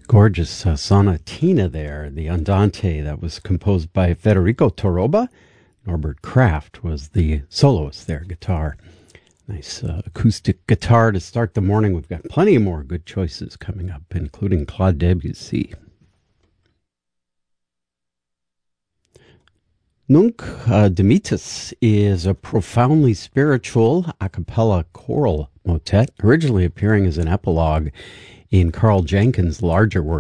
Gorgeous sonatina there, the Andante, that was composed by Federico Toroba. Norbert Kraft was the soloist there, guitar. Nice acoustic guitar to start the morning. We've got plenty more good choices coming up, including Claude Debussy. Nunc Dimittis is a profoundly spiritual a cappella choral motet, originally appearing as an epilogue in Carl Jenkins' larger work,